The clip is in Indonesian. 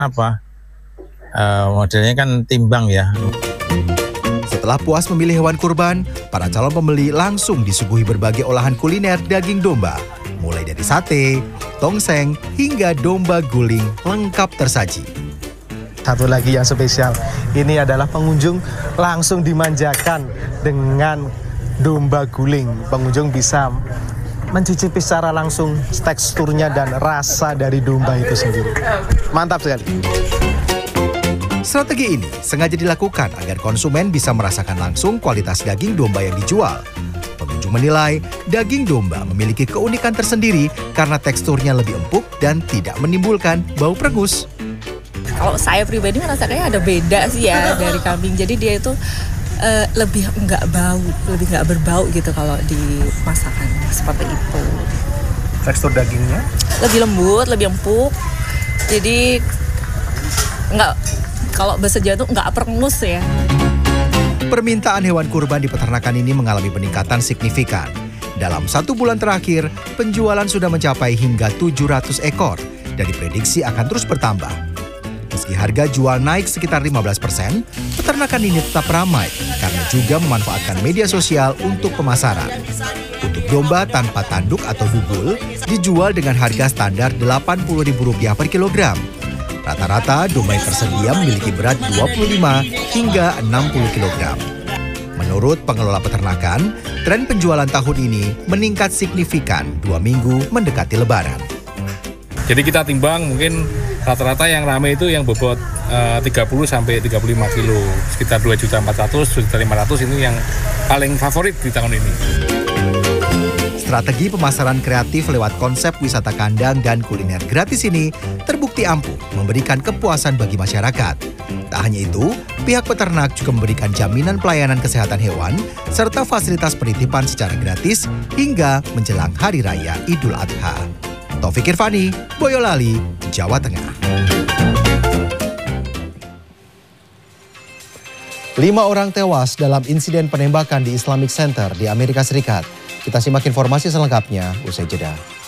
Modelnya kan timbang ya. Setelah puas memilih hewan kurban, para calon pembeli langsung disuguhi berbagai olahan kuliner daging domba. Mulai dari sate, tongseng, hingga domba guling lengkap tersaji. Satu lagi yang spesial, ini adalah pengunjung langsung dimanjakan dengan domba guling. Pengunjung bisa mencicipi secara langsung teksturnya dan rasa dari domba itu sendiri. Mantap sekali. Strategi ini sengaja dilakukan agar konsumen bisa merasakan langsung kualitas daging domba yang dijual. Pengunjung menilai daging domba memiliki keunikan tersendiri karena teksturnya lebih empuk dan tidak menimbulkan bau perengus. Kalau saya pribadi merasa kayak ada beda sih ya dari kambing. Jadi dia itu lebih nggak berbau gitu kalau dimasakkan seperti itu. Tekstur dagingnya? Lebih lembut, lebih empuk. Jadi kalau bahasa Jawa itu nggak perengus ya. Permintaan hewan kurban di peternakan ini mengalami peningkatan signifikan. Dalam 1 bulan terakhir, penjualan sudah mencapai hingga 700 ekor dan diprediksi akan terus bertambah. Meski harga jual naik sekitar 15%, peternakan ini tetap ramai karena juga memanfaatkan media sosial untuk pemasaran. Untuk domba tanpa tanduk atau dubul, dijual dengan harga standar Rp80.000 per kilogram. Rata-rata domba yang tersedia memiliki berat 25 hingga 60 kg. Menurut pengelola peternakan, tren penjualan tahun ini meningkat signifikan 2 minggu mendekati Lebaran. Jadi kita timbang mungkin rata-rata yang ramai itu yang bobot 30 sampai 35 kilo, sekitar 2.400.000, 2.500.000 ini yang paling favorit di tahun ini. Strategi pemasaran kreatif lewat konsep wisata kandang dan kuliner gratis ini terbukti ampuh memberikan kepuasan bagi masyarakat. Tak hanya itu, pihak peternak juga memberikan jaminan pelayanan kesehatan hewan serta fasilitas penitipan secara gratis hingga menjelang Hari Raya Idul Adha. Taufik Irvani, Boyolali, Jawa Tengah. 5 orang tewas dalam insiden penembakan di Islamic Center di Amerika Serikat. Kita simak informasi selengkapnya usai jeda.